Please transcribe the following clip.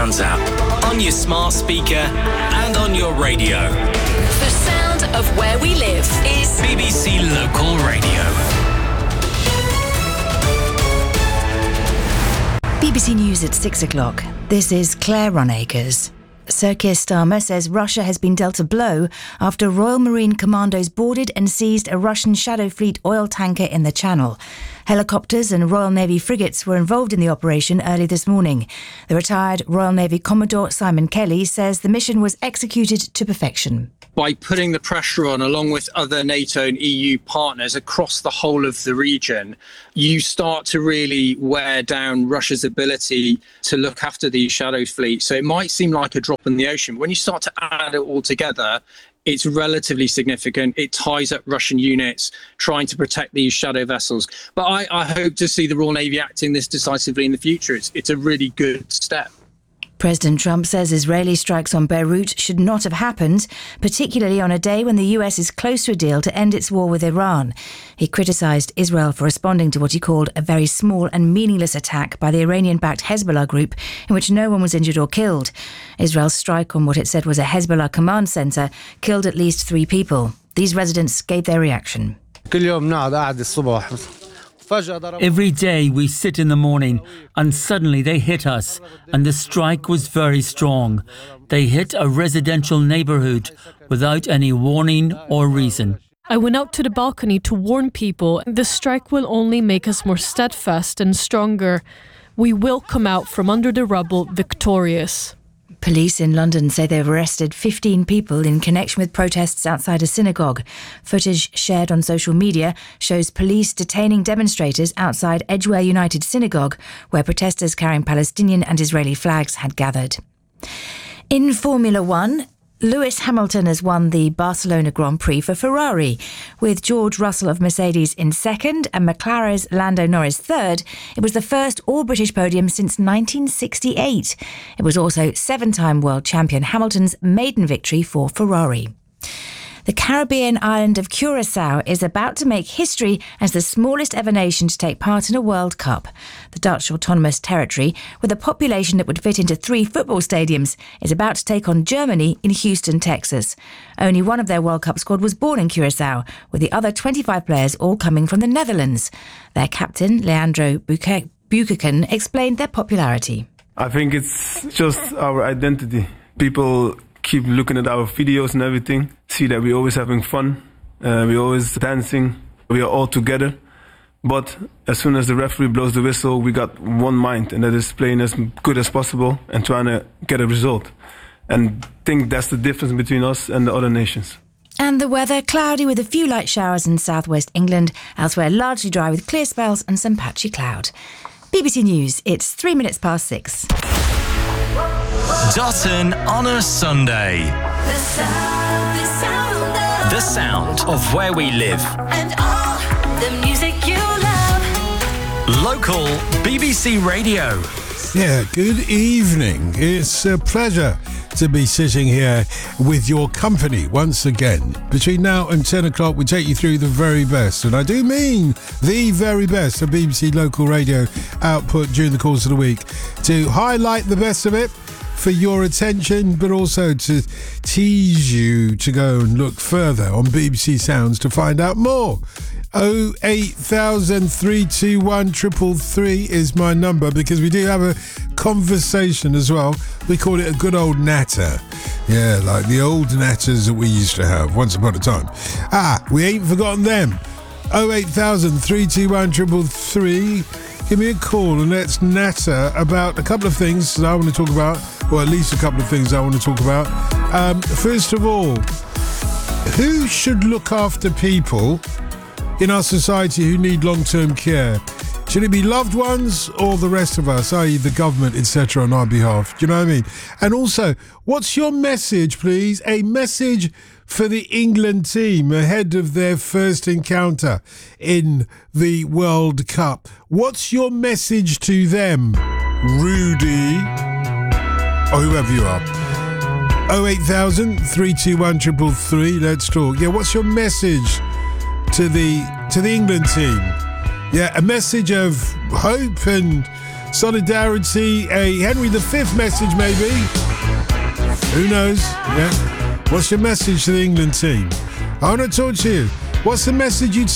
Sounds app, on your smart speaker and on your radio. The sound of where we live is BBC Local Radio. BBC News at 6 o'clock. This is Claire Ronacres. Sir Keir Starmer says Russia has been dealt a blow after Royal Marine commandos boarded and seized a Russian Shadow Fleet oil tanker in the Channel. Helicopters and Royal Navy frigates were involved in the operation early this morning. The retired Royal Navy Commodore Simon Kelly says the mission was executed to perfection. By putting the pressure on, along with other NATO and EU partners across the whole of the region, you start to really wear down Russia's ability to look after these shadow fleets. So it might seem like a drop in the ocean. When you start to add it all together, it's relatively significant. It ties up Russian units trying to protect these shadow vessels. But I hope to see the Royal Navy acting this decisively in the future. It's a really good step. President Trump says Israeli strikes on Beirut should not have happened, particularly on a day when the US is close to a deal to end its war with Iran. He criticised Israel for responding to what he called a very small and meaningless attack by the Iranian-backed Hezbollah group in which no one was injured or killed. Israel's strike on what it said was a Hezbollah command centre killed at least 3 people. These residents gave their reaction. Every day we sit in the morning and suddenly they hit us, and the strike was very strong. They hit a residential neighbourhood without any warning or reason. I went out to the balcony to warn people. The strike will only make us more steadfast and stronger. We will come out from under the rubble victorious. Police in London say they've arrested 15 people in connection with protests outside a synagogue. Footage shared on social media shows police detaining demonstrators outside Edgware United Synagogue, where protesters carrying Palestinian and Israeli flags had gathered. In Formula One, Lewis Hamilton has won the Barcelona Grand Prix for Ferrari. With George Russell of Mercedes in second and McLaren's Lando Norris third, it was the first all-British podium since 1968. It was also 7-time world champion Hamilton's maiden victory for Ferrari. The Caribbean island of Curaçao is about to make history as the smallest ever nation to take part in a World Cup. The Dutch autonomous territory, with a population that would fit into 3 football stadiums, is about to take on Germany in Houston, Texas. Only one of their World Cup squad was born in Curaçao, with the other 25 players all coming from the Netherlands. Their captain, Leandro Buchanan, explained their popularity. I think it's just our identity. People keep looking at our videos and everything, see that we're always having fun, we're always dancing, we are all together. But as soon as the referee blows the whistle, we got one mind, and that is playing as good as possible and trying to get a result. And I think that's the difference between us and the other nations. And the weather, cloudy with a few light showers in southwest England, elsewhere largely dry with clear spells and some patchy cloud. BBC News, it's 3 minutes past 6. Dotton on a Sunday. The sound of where we live. and all the music you love. Local BBC Radio. Yeah, good evening. It's a pleasure to be sitting here with your company once again. Between now and 10 o'clock, we take you through the very best, and I do mean the very best of BBC Local Radio output during the course of the week, to highlight the best of it for your attention, but also to tease you to go and look further on BBC Sounds to find out more. 08000 321 333 is my number, because we do have a conversation as well. We call it a good old natter. Yeah, like the old natters that we used to have once upon a time. We ain't forgotten them. 08000 321 333. Give me a call and let's natter about a couple of things that I want to talk about, or at least a couple of things I want to talk about. First of all, who should look after people in our society who need long-term care? Should it be loved ones or the rest of us, i.e. the government, etc., on our behalf? Do you know what I mean? And also, what's your message, please? A message for the England team ahead of their first encounter in the World Cup. What's your message to them, Rudy, or whoever you are? 08000 321 333. Let's talk. Yeah, what's your message to the England team? Yeah, a message of hope and solidarity, a Henry V message maybe. Who knows? Yeah. What's your message to the England team? I want to talk to you. What's the message you'd